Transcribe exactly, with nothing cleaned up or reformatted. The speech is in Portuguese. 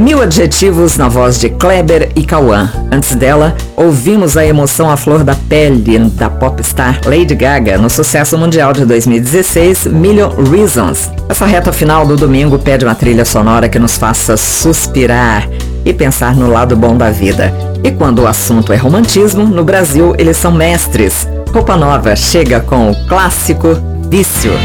Mil adjetivos na voz de Kleber e Cauã. Antes dela, ouvimos a emoção à flor da pele da popstar Lady Gaga no sucesso mundial de dois mil e dezesseis, Million Reasons. Essa reta final do domingo pede uma trilha sonora que nos faça suspirar e pensar no lado bom da vida. E quando o assunto é romantismo, no Brasil eles são mestres. Roupa Nova chega com o clássico Vício.